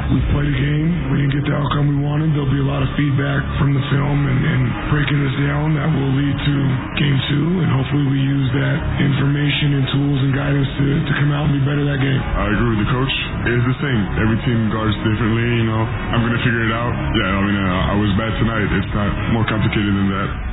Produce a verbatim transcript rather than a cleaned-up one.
we played a game. We didn't get the outcome we wanted. There'll be a lot of feedback from the film and, and breaking this down that will lead to game two, and hopefully we use that information and tools and guidance to, to come out and be better that game. I agree with the coach. It's the same. Every team guards differently, you know. I'm going to figure it out. Yeah, I mean, uh, I was bad tonight. It's not more complicated than that.